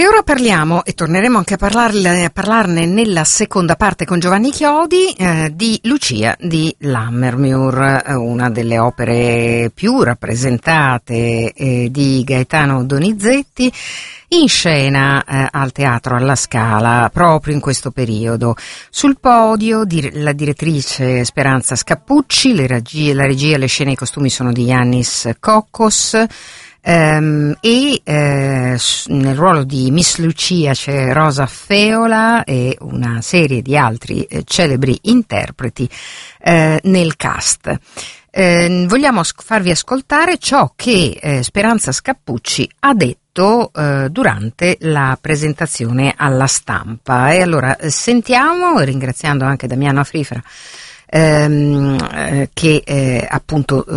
E ora parliamo, e torneremo anche a parlarne nella seconda parte con Giovanni Chiodi, di Lucia di Lammermuir, una delle opere più rappresentate di Gaetano Donizetti, in scena al Teatro alla Scala proprio in questo periodo. Sul podio la direttrice Speranza Scappucci, la regia, le scene e i costumi sono di Yannis Kokkos. Nel ruolo di Miss Lucia c'è Rosa Feola e una serie di altri celebri interpreti nel cast. Vogliamo farvi ascoltare ciò che Speranza Scappucci ha detto durante la presentazione alla stampa. E allora sentiamo, ringraziando anche Damiano Afrifra, che appunto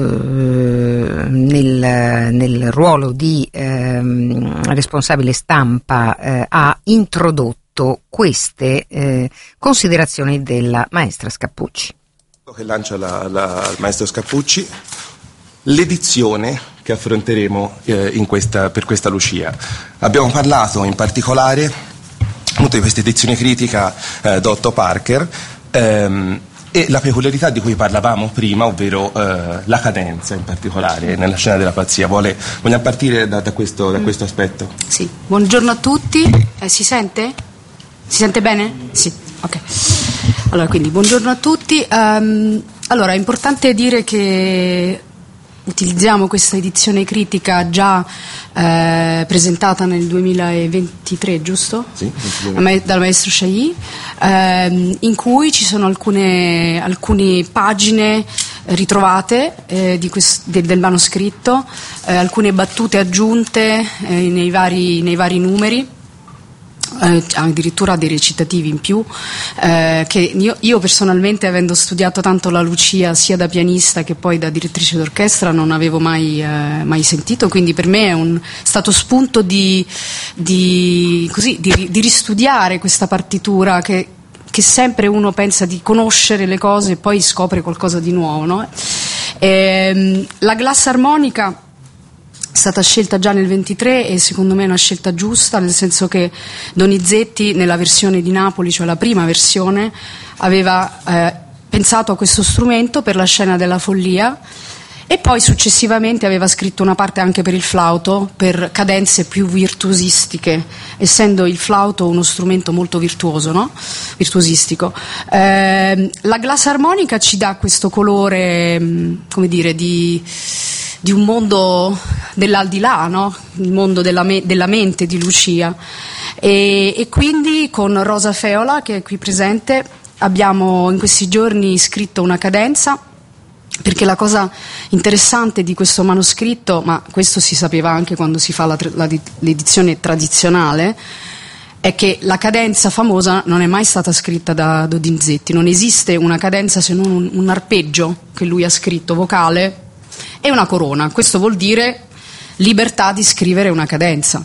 nel ruolo di responsabile stampa ha introdotto queste considerazioni della maestra Scappucci. Che lancia il maestro Scappucci l'edizione che affronteremo per questa Lucia. Abbiamo parlato in particolare appunto di questa edizione critica d'Otto Parker, e la peculiarità di cui parlavamo prima, ovvero la cadenza in particolare nella scena della pazzia. Vogliamo partire da questo aspetto? Sì, buongiorno a tutti. Si sente? Si sente bene? Sì, ok. Allora, quindi buongiorno a tutti. Allora, è importante dire che utilizziamo questa edizione critica già presentata nel 2023, giusto? Sì, dal maestro Chailly, in cui ci sono alcune pagine ritrovate del manoscritto, alcune battute aggiunte nei vari numeri, addirittura dei recitativi in più, che io personalmente, avendo studiato tanto la Lucia sia da pianista che poi da direttrice d'orchestra, non avevo mai sentito, quindi per me è stato spunto di ristudiare questa partitura che sempre uno pensa di conoscere le cose e poi scopre qualcosa di nuovo, no? La glass armonica è stata scelta già nel 23 e secondo me è una scelta giusta, nel senso che Donizetti nella versione di Napoli, cioè la prima versione, aveva pensato a questo strumento per la scena della follia e poi successivamente aveva scritto una parte anche per il flauto, per cadenze più virtuosistiche, essendo il flauto uno strumento molto virtuoso, no? Virtuosistico. La glass armonica ci dà questo colore, come dire, di un mondo dell'aldilà, no? Il mondo della mente di Lucia, e quindi con Rosa Feola, che è qui presente, abbiamo in questi giorni scritto una cadenza, perché la cosa interessante di questo manoscritto, ma questo si sapeva anche quando si fa l'edizione tradizionale, è che la cadenza famosa non è mai stata scritta da Donizetti, non esiste una cadenza se non un arpeggio che lui ha scritto vocale e una corona. Questo vuol dire libertà di scrivere una cadenza.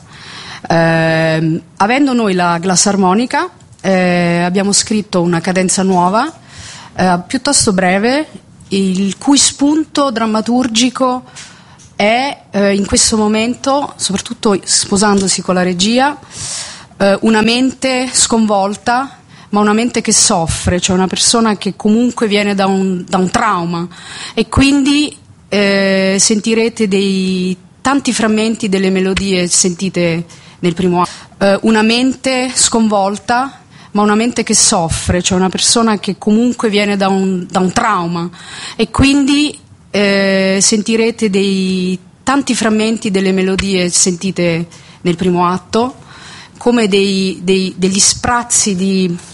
Avendo noi la glass armonica, abbiamo scritto una cadenza nuova, piuttosto breve, il cui spunto drammaturgico è in questo momento, soprattutto sposandosi con la regia, una mente sconvolta, ma una mente che soffre, cioè una persona che comunque viene da un trauma, e quindi sentirete dei tanti frammenti delle melodie sentite nel primo atto. Una mente sconvolta, ma una mente che soffre, cioè una persona che comunque viene da un trauma, e quindi sentirete dei tanti frammenti delle melodie sentite nel primo atto come degli sprazzi di